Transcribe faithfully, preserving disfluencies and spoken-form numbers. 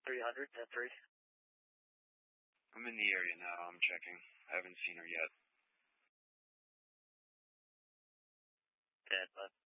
three hundred, ten three. I'm in the area now. I'm checking. I haven't seen her yet. ten five.